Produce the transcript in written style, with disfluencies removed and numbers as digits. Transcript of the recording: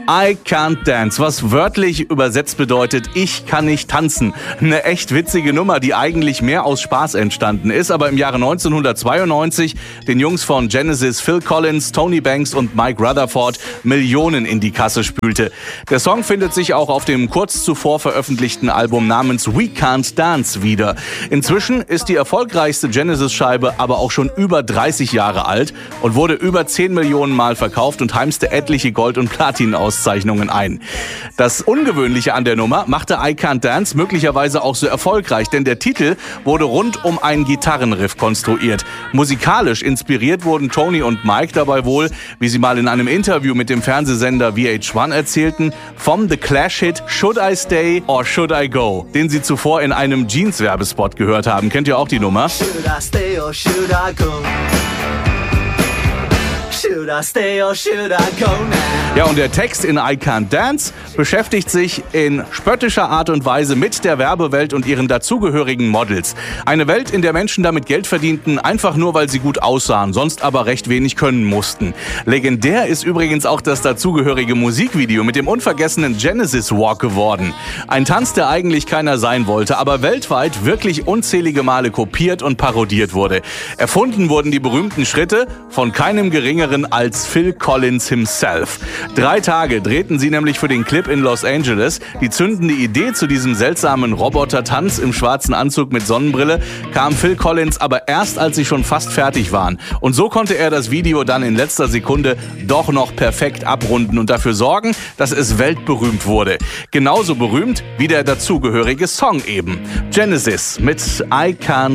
I Can't Dance, was wörtlich übersetzt bedeutet, ich kann nicht tanzen. Eine echt witzige Nummer, die eigentlich mehr aus Spaß entstanden ist, aber im Jahre 1992 den Jungs von Genesis, Phil Collins, Tony Banks und Mike Rutherford Millionen in die Kasse spülte. Der Song findet sich auch auf dem kurz zuvor veröffentlichten Album namens We Can't Dance wieder. Inzwischen ist die erfolgreichste Genesis-Scheibe aber auch schon über 30 Jahre alt und wurde über 10 Millionen Mal verkauft und heimste etliche Gold- und Platin-Auszeichnungen ein. Das Ungewöhnliche an der Nummer machte I Can't Dance möglicherweise auch so erfolgreich, denn der Titel wurde rund um einen Gitarrenriff konstruiert. Musikalisch inspiriert wurden Tony und Mike dabei wohl, wie sie mal in einem Interview mit dem Fernsehsender VH1 erzählten, vom The Clash-Hit Should I Stay or Should I Go, den sie zuvor in einem Jeans-Werbespot gehört haben. Kennt ihr auch die Nummer? Should I stay or should I go? Should I stay or should I go now? Ja, und der Text in I Can't Dance beschäftigt sich in spöttischer Art und Weise mit der Werbewelt und ihren dazugehörigen Models. Eine Welt, in der Menschen damit Geld verdienten, einfach nur, weil sie gut aussahen, sonst aber recht wenig können mussten. Legendär ist übrigens auch das dazugehörige Musikvideo mit dem unvergessenen Genesis Walk geworden. Ein Tanz, der eigentlich keiner sein wollte, aber weltweit wirklich unzählige Male kopiert und parodiert wurde. Erfunden wurden die berühmten Schritte von keinem geringeren als Phil Collins himself. 3 Tage drehten sie nämlich für den Clip in Los Angeles. Die zündende Idee zu diesem seltsamen Roboter-Tanz im schwarzen Anzug mit Sonnenbrille kam Phil Collins aber erst, als sie schon fast fertig waren. Und so konnte er das Video dann in letzter Sekunde doch noch perfekt abrunden und dafür sorgen, dass es weltberühmt wurde. Genauso berühmt wie der dazugehörige Song eben. Genesis mit I Can't